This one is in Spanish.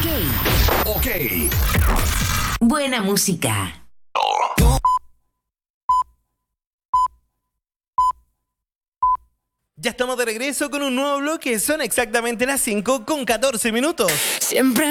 Ok. Buena música. Ya estamos de regreso con un nuevo bloque. Son exactamente las 5:14. Siempre